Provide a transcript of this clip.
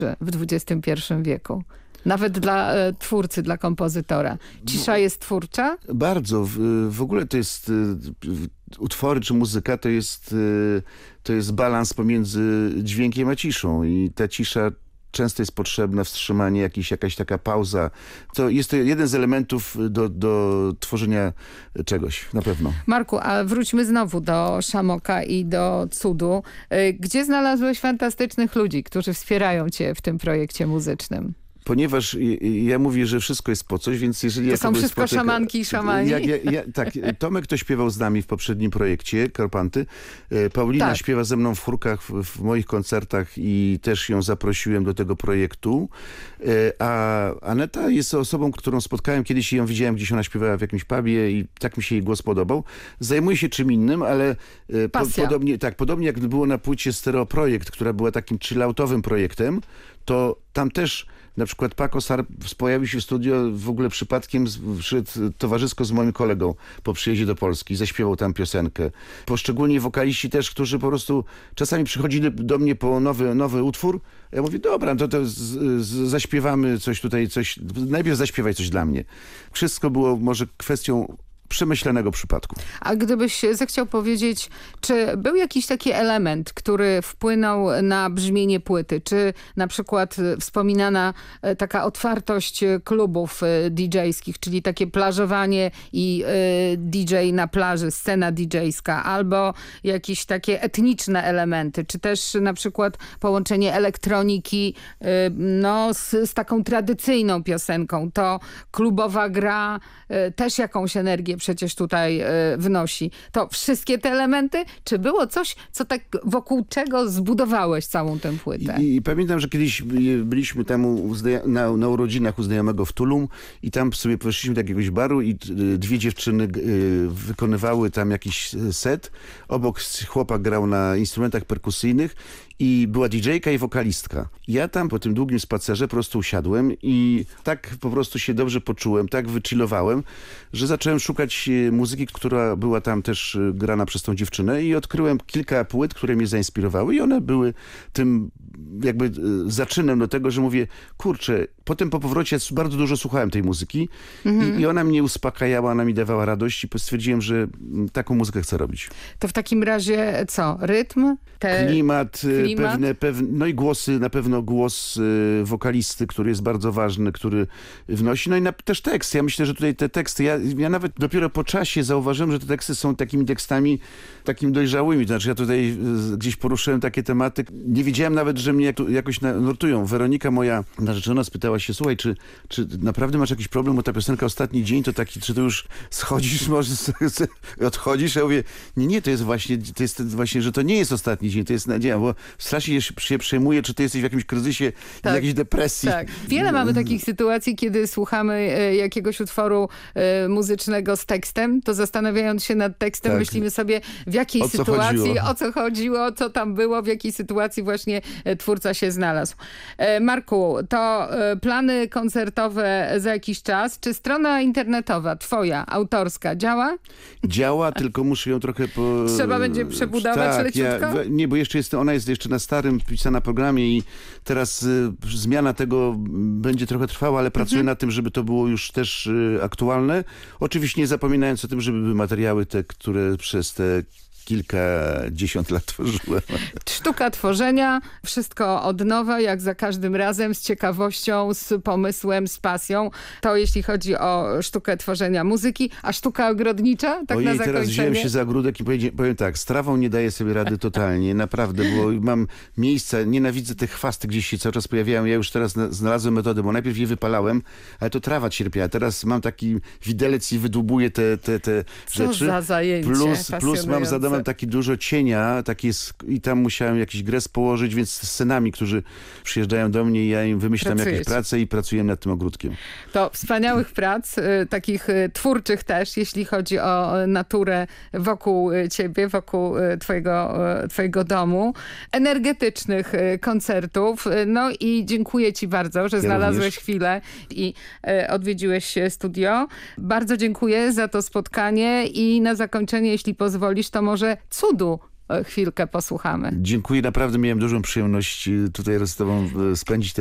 w XXI wieku. Nawet dla twórcy, dla kompozytora. Cisza jest twórcza? Bardzo. W ogóle to jest utwory czy muzyka to jest balans pomiędzy dźwiękiem a ciszą i ta cisza często jest potrzebne wstrzymanie, jakaś taka pauza. Jest to jeden z elementów do tworzenia czegoś, na pewno. Marku, a wróćmy znowu do Szamoka i do cudu. Gdzie znalazłeś fantastycznych ludzi, którzy wspierają cię w tym projekcie muzycznym? Ponieważ ja mówię, że wszystko jest po coś, więc jeżeli... To są wszystko szamanki i szamani? Tak, Tomek to śpiewał z nami w poprzednim projekcie, Karpanty. Paulina tak. śpiewa ze mną w chórkach w moich koncertach i też ją zaprosiłem do tego projektu. A Aneta jest osobą, którą spotkałem kiedyś i ją widziałem, gdzieś ona śpiewała w jakimś pubie i tak mi się jej głos podobał. Zajmuje się czym innym, ale podobnie jak było na płycie Stereo Projekt, która była takim chilloutowym projektem, to tam też na przykład Paco Sar pojawił się w studio w ogóle przypadkiem, wszedł towarzysko z moim kolegą po przyjeździe do Polski, zaśpiewał tam piosenkę. Poszczególni wokaliści też, którzy po prostu czasami przychodzili do mnie po nowy utwór. Ja mówię, dobra, to zaśpiewamy coś tutaj, najpierw zaśpiewaj coś dla mnie. Wszystko było może kwestią przemyślanego przypadku. A gdybyś zechciał powiedzieć, czy był jakiś taki element, który wpłynął na brzmienie płyty? Czy na przykład wspominana taka otwartość klubów DJ-skich, czyli takie plażowanie i DJ na plaży, scena DJ-ska, albo jakieś takie etniczne elementy, czy też na przykład połączenie elektroniki z taką tradycyjną piosenką. To klubowa gra też jakąś energię przecież tutaj wnosi. To wszystkie te elementy? Czy było coś, co tak wokół czego zbudowałeś całą tę płytę? I pamiętam, że kiedyś byliśmy tam na urodzinach u znajomego w Tulum i tam sobie poszliśmy do jakiegoś baru i dwie dziewczyny wykonywały tam jakiś set. Obok chłopak grał na instrumentach perkusyjnych i była DJ-ka i wokalistka. Ja tam po tym długim spacerze po prostu usiadłem i tak po prostu się dobrze poczułem, tak wychillowałem, że zacząłem szukać muzyki, która była tam też grana przez tą dziewczynę i odkryłem kilka płyt, które mnie zainspirowały i one były tym jakby zaczynem do tego, że mówię, kurczę, potem po powrocie bardzo dużo słuchałem tej muzyki i ona mnie uspokajała, ona mi dawała radość i stwierdziłem, że taką muzykę chcę robić. To w takim razie co? Rytm? Klimat? No i głosy, na pewno głos wokalisty, który jest bardzo ważny, który wnosi. No i też tekst. Ja myślę, że tutaj te teksty, ja nawet dopiero po czasie zauważyłem, że te teksty są takimi tekstami takimi dojrzałymi. To znaczy ja tutaj gdzieś poruszyłem takie tematy. Nie wiedziałem nawet, że mnie jakoś nurtują. Weronika, moja narzeczona, spytała się, słuchaj, czy naprawdę masz jakiś problem, bo ta piosenka Ostatni dzień to taki, czy to już schodzisz, może odchodzisz? Ja mówię, nie, to jest właśnie, że to nie jest ostatni dzień, to jest nadzieja, bo strasznie się przejmuję, czy ty jesteś w jakimś kryzysie, w jakiejś depresji. Tak. Wiele mamy takich sytuacji, kiedy słuchamy jakiegoś utworu muzycznego z tekstem, to zastanawiając się nad tekstem, myślimy sobie, w jakiej sytuacji, o co chodziło, co tam było, w jakiej sytuacji właśnie twórca się znalazł. Marku, to plany koncertowe za jakiś czas. Czy strona internetowa, twoja, autorska, działa? Działa, tylko muszę ją trochę Trzeba będzie przebudować leciutko? Nie, bo ona jest jeszcze na starym pisana programie i teraz zmiana tego będzie trochę trwała, ale pracuję nad tym, żeby to było już też aktualne. Oczywiście nie zapominając o tym, żeby były materiały te, które przez te kilkadziesiąt lat tworzyłem. Sztuka tworzenia, wszystko od nowa, jak za każdym razem, z ciekawością, z pomysłem, z pasją. To jeśli chodzi o sztukę tworzenia muzyki, a sztuka ogrodnicza, tak na zakończenie? Teraz wziąłem się za ogródek i powiem tak, z trawą nie daję sobie rady totalnie, naprawdę, bo mam miejsca, nienawidzę te chwasty, gdzieś się cały czas pojawiają. Ja już teraz znalazłem metodę, bo najpierw je wypalałem, ale to trawa cierpiała. Teraz mam taki widelec i wydłubuję te rzeczy. Co za zajęcie plus mam za domem taki dużo cienia, i tam musiałem jakiś gres położyć, więc z synami, którzy przyjeżdżają do mnie i ja im wymyślam jakieś prace i pracuję nad tym ogródkiem. To wspaniałych prac, takich twórczych też, jeśli chodzi o naturę wokół ciebie, wokół twojego domu, energetycznych koncertów. No i dziękuję ci bardzo, że znalazłeś chwilę i odwiedziłeś studio. Bardzo dziękuję za to spotkanie i na zakończenie, jeśli pozwolisz, to może cudu chwilkę posłuchamy. Dziękuję, naprawdę miałem dużą przyjemność tutaj z tobą spędzić